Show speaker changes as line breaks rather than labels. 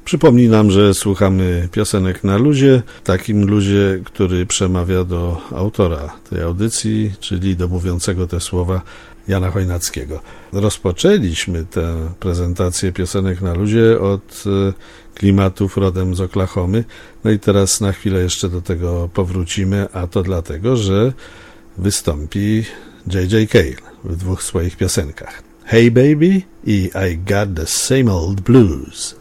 Przypomnij nam, że słuchamy piosenek na luzie, takim luzie, który przemawia do autora tej audycji, czyli do mówiącego te słowa Jana Chojnackiego. Rozpoczęliśmy tę prezentację piosenek na luzie od klimatów rodem z Oklahomy, no i teraz na chwilę jeszcze do tego powrócimy, a to dlatego, że wystąpi J.J. Cale w dwóch swoich piosenkach. Hey Baby i I Got the Same Old Blues.